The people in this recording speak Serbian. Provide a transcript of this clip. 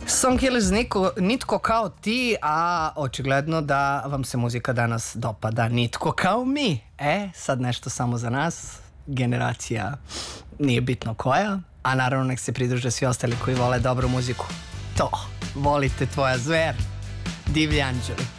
Songkillers, nitko kao ti, a očigledno da vam se muzika danas dopada. Nitko kao mi. Sad nešto samo za nas. Generacija nije bitno koja, a naravno nek se pridruže svi ostali koji vole dobru muziku. To, volite tvoja zver, Divlji anđeli.